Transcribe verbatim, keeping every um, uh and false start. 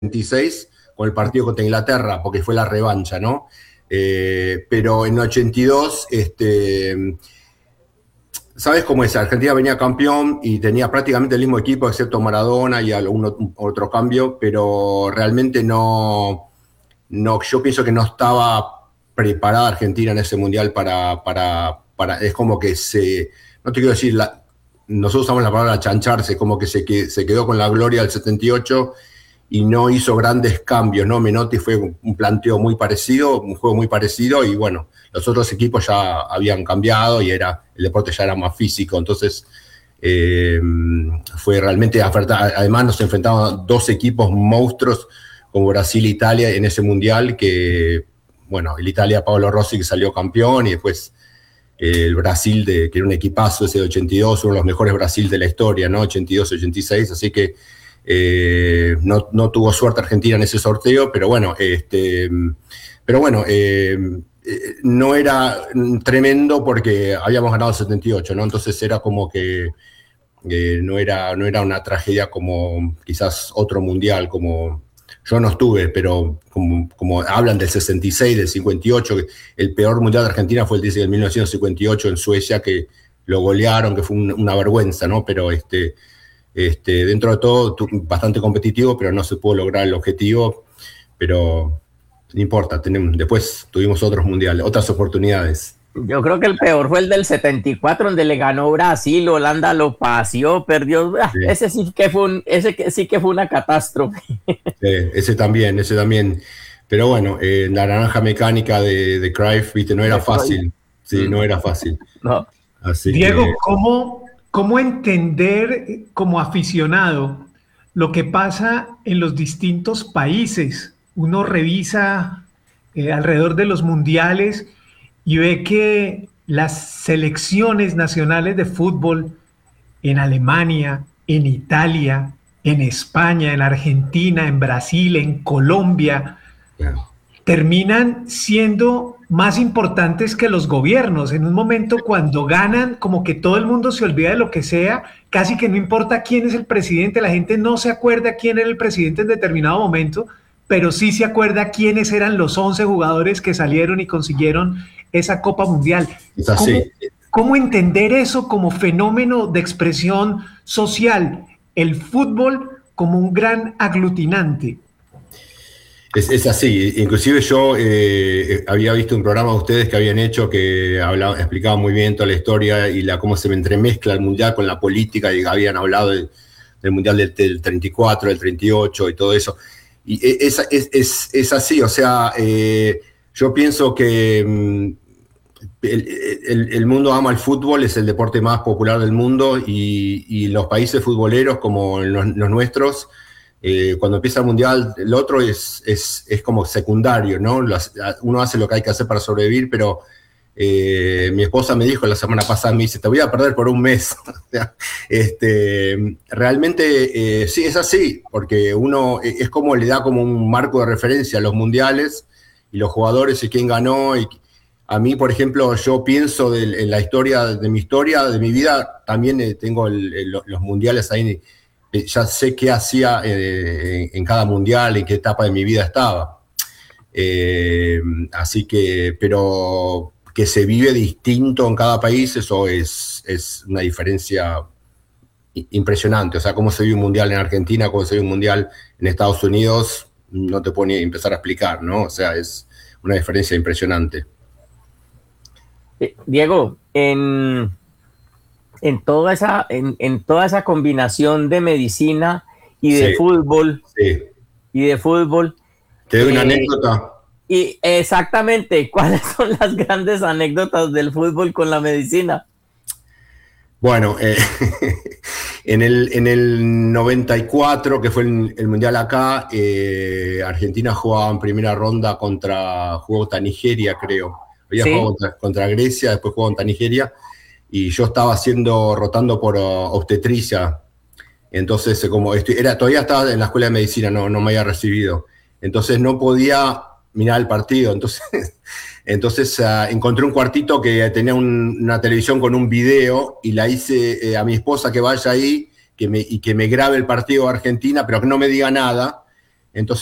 veintiséis con el partido contra Inglaterra, porque fue la revancha, ¿no? Eh, pero en ochenta y dos, este, ¿sabes cómo es? Argentina venía campeón y tenía prácticamente el mismo equipo, excepto Maradona y algún otro cambio, pero realmente no, no, yo pienso que no estaba preparada Argentina en ese mundial para, para, para es como que se, no te quiero decir, la, nosotros usamos la palabra chancharse, como que se, que se quedó con la gloria del setenta y ocho y no hizo grandes cambios, ¿no? Menotti fue un planteo muy parecido, un juego muy parecido, y bueno, los otros equipos ya habían cambiado y era, el deporte ya era más físico, entonces eh, fue realmente, además nos enfrentaban dos equipos monstruos como Brasil e Italia en ese mundial, que, bueno, el Italia Paolo Rossi que salió campeón, y después eh, el Brasil, de, que era un equipazo ese de ochenta y dos, uno de los mejores Brasil de la historia, ¿no? ochenta y dos ochenta y seis, así que Eh, no, no tuvo suerte Argentina en ese sorteo, pero bueno, este, pero bueno, eh, eh, no era tremendo porque habíamos ganado el setenta y ocho, ¿no? Entonces era como que eh, no, era, no era una tragedia como quizás otro mundial, como yo no estuve, pero como, como hablan del sesenta y seis, del cincuenta y ocho, el peor mundial de Argentina fue el de mil novecientos cincuenta y ocho en Suecia, que lo golearon, que fue un, una vergüenza, ¿no? Pero este... Este, dentro de todo, bastante competitivo, pero no se pudo lograr el objetivo, pero no importa, tenemos, después tuvimos otros mundiales, otras oportunidades. Yo creo que el peor fue el del setenta y cuatro, donde le ganó Brasil, Holanda lo paseó, perdió, sí. ese sí que fue un, ese sí que fue una catástrofe. Sí, ese también, ese también, pero bueno, eh, la naranja mecánica de, de Cruyff, viste, no era fácil, sí, no era fácil. No. Así Diego, que... ¿cómo... ¿Cómo entender como aficionado lo que pasa en los distintos países? Uno revisa eh, alrededor de los mundiales y ve que las selecciones nacionales de fútbol en Alemania, en Italia, en España, en Argentina, en Brasil, en Colombia, yeah. terminan siendo más importantes que los gobiernos. En un momento cuando ganan, como que todo el mundo se olvida de lo que sea, casi que no importa quién es el presidente, la gente no se acuerda quién era el presidente en determinado momento, pero sí se acuerda quiénes eran los once jugadores que salieron y consiguieron esa Copa Mundial. Es así. ¿Cómo, cómo entender eso como fenómeno de expresión social? El fútbol como un gran aglutinante. Es, es así, inclusive yo eh, había visto un programa de ustedes que habían hecho que hablaba, explicaba muy bien toda la historia y la, cómo se entremezcla el mundial con la política, y habían hablado del, del mundial del, del treinta y cuatro, del treinta y ocho y todo eso. Y es, es, es, es así, o sea, eh, yo pienso que mm, el, el, el mundo ama el fútbol, es el deporte más popular del mundo, y, y los países futboleros como los, los nuestros, Eh, cuando empieza el mundial, el otro es, es, es como secundario, ¿no? Las, uno hace lo que hay que hacer para sobrevivir, pero eh, mi esposa me dijo la semana pasada, me dice, te voy a perder por un mes. este, realmente eh, sí, es así, porque uno es como le da como un marco de referencia a los mundiales y los jugadores y quién ganó. Y a mí, por ejemplo, yo pienso de, en la historia, de mi historia, de mi vida, también eh, tengo el, el, los mundiales ahí. Ya sé qué hacía eh, en cada mundial, en qué etapa de mi vida estaba. Eh, así que, pero que se vive distinto en cada país, eso es, es una diferencia impresionante. O sea, cómo se vive un mundial en Argentina, cómo se vive un mundial en Estados Unidos, no te puedo ni empezar a explicar, ¿no? O sea, es una diferencia impresionante. Diego, en... En toda, esa, en, en toda esa combinación de medicina y de sí, fútbol, sí. y de fútbol. Te doy eh, una anécdota. Y exactamente, ¿cuáles son las grandes anécdotas del fútbol con la medicina? Bueno, eh, en, el, en el noventa y cuatro, que fue el, el Mundial acá, eh, Argentina jugaba en primera ronda contra, jugó contra Nigeria, creo. Había ¿Sí? jugado contra, contra Grecia, después jugó contra Nigeria. Y yo estaba haciendo, rotando por uh, obstetricia, entonces como estoy, era, todavía estaba en la escuela de medicina, no, no me había recibido, entonces no podía mirar el partido, entonces, entonces uh, encontré un cuartito que tenía un, una televisión con un video, y la hice eh, a mi esposa que vaya ahí que me, y que me grabe el partido de Argentina, pero que no me diga nada, Entonces